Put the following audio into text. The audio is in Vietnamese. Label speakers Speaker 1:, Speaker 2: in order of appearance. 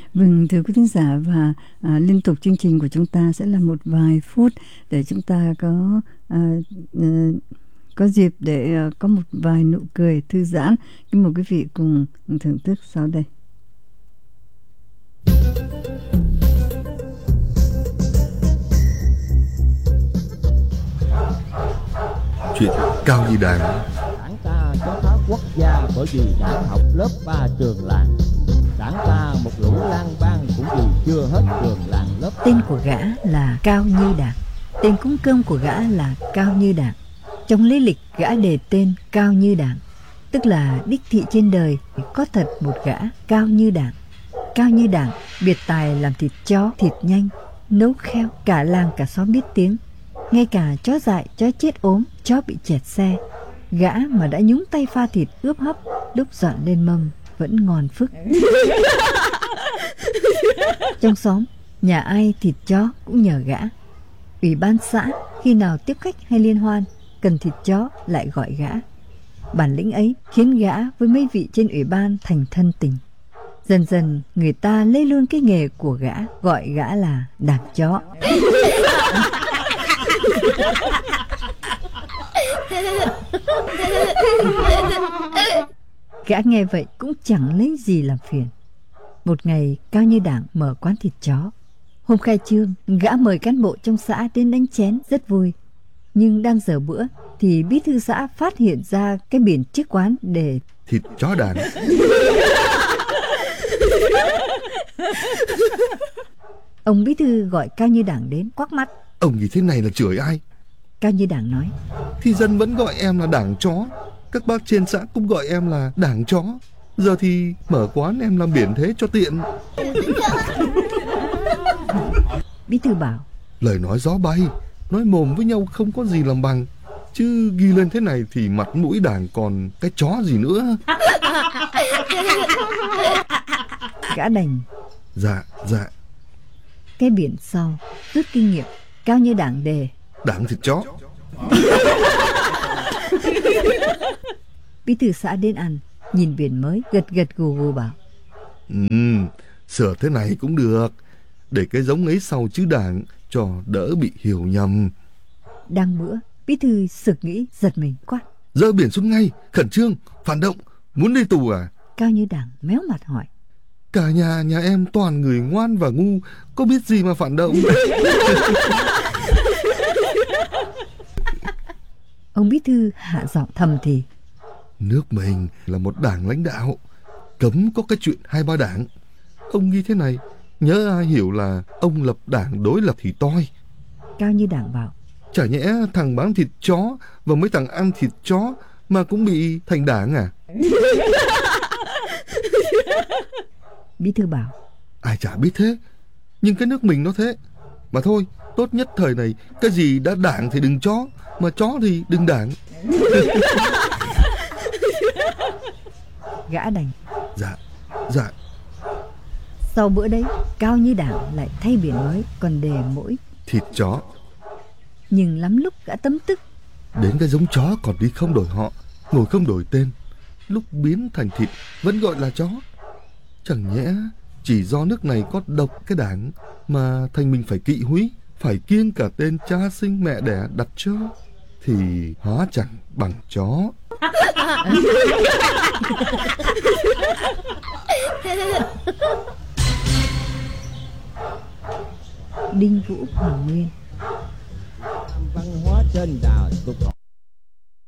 Speaker 1: Vâng, thưa quý thính giả, và liên tục chương trình của chúng ta sẽ là một vài phút để chúng ta có dịp để có một vài nụ cười thư giãn. Kính mời quý vị cùng thưởng thức sau đây.
Speaker 2: Chuyện Cao Nhi Đàn.
Speaker 3: Đảng ta chống phá quốc gia bởi vì đảng học lớp 3 trường làng. Đảng ta một lũ lang bang cũng vì chưa hết trường làng lớp.
Speaker 4: Tên của gã là Cao Như Đàn, tên cúng cơm của gã là Cao Như Đàn. Trong lý lịch gã đề tên Cao Như Đàn, tức là đích thị trên đời có thật một gã Cao Như Đàn. Cao Như Đàn biệt tài làm thịt chó, thịt nhanh, nấu khéo, cả làng cả xóm biết tiếng. Ngay cả chó dại, chó chết ốm, chó bị chẹt xe, gã mà đã nhúng tay pha thịt ướp hấp, lúc dọn lên mâm vẫn ngon phức. Trong xóm, nhà ai thịt chó cũng nhờ gã. Ủy ban xã khi nào tiếp khách hay liên hoan cần thịt chó lại gọi gã. Bản lĩnh ấy khiến gã với mấy vị trên ủy ban thành thân tình. Dần dần người ta lấy luôn cái nghề của gã, gọi gã là đàn chó. Gã nghe vậy cũng chẳng lấy gì làm phiền. Một ngày Cao Như Đàn mở quán thịt chó. Hôm khai trương, gã mời cán bộ trong xã đến đánh chén rất vui. Nhưng đang giờ bữa thì bí thư xã phát hiện ra cái biển trước quán để
Speaker 2: thịt chó đàn.
Speaker 4: Ông bí thư gọi Cao Như Đàn đến, quắc mắt.
Speaker 2: Ông như thế này là chửi ai?
Speaker 4: Cao Như Đàn nói:
Speaker 2: thì dân vẫn gọi em là đảng chó, các bác trên xã cũng gọi em là đảng chó. Giờ thì mở quán em làm biển thế cho tiện.
Speaker 4: Bí thư bảo:
Speaker 2: lời nói gió bay, nói mồm với nhau không có gì làm bằng, chứ ghi lên thế này thì mặt mũi đảng còn cái chó gì nữa.
Speaker 4: Gã đành
Speaker 2: Dạ.
Speaker 4: Cái biển sau rút kinh nghiệm, Cao Như Đàn đề
Speaker 2: đảng thịt chó.
Speaker 4: Bí thư xã đến ăn, nhìn biển mới, gật gù gù bảo:
Speaker 2: sửa thế này cũng được, để cái giống ấy sau chứ đảng, cho đỡ bị hiểu nhầm.
Speaker 4: Đang bữa, bí thư sực nghĩ, giật mình quát:
Speaker 2: dỡ biển xuống ngay, khẩn trương, phản động, muốn đi tù à?
Speaker 4: Cao Như Đàn méo mặt hỏi:
Speaker 2: cả nhà em toàn người ngoan và ngu, có biết gì mà phản động.
Speaker 4: Ông bí thư hạ giọng thầm thì:
Speaker 2: nước mình là một đảng lãnh đạo, cấm có cái chuyện 2-3 đảng. Ông nghĩ thế này, nhớ ai hiểu là ông lập đảng đối lập thì toi.
Speaker 4: Cao Như Đàn bảo:
Speaker 2: chả nhẽ thằng bán thịt chó và mấy thằng ăn thịt chó mà cũng bị thành đảng à?
Speaker 4: Bí thư bảo:
Speaker 2: ai chả biết thế, nhưng cái nước mình nó thế. Mà thôi, tốt nhất thời này, cái gì đã đảng thì đừng chó, mà chó thì đừng đảng.
Speaker 4: Gã đành
Speaker 2: Dạ.
Speaker 4: Sau bữa đấy, Cao Như Đàn lại thay biển mới, còn đề mỗi
Speaker 2: thịt chó.
Speaker 4: Nhưng lắm lúc gã tấm tức,
Speaker 2: đến cái giống chó còn đi không đổi họ, ngồi không đổi tên, lúc biến thành thịt vẫn gọi là chó. Chẳng nhẽ chỉ do nước này có độc cái đảng mà thành mình phải kỵ húy, phải kiêng cả tên cha sinh mẹ đẻ đặt cho, thì hóa chẳng bằng chó.
Speaker 4: Đinh Vũ Hoàng Nguyên.
Speaker 3: Văn hóa trên đà tục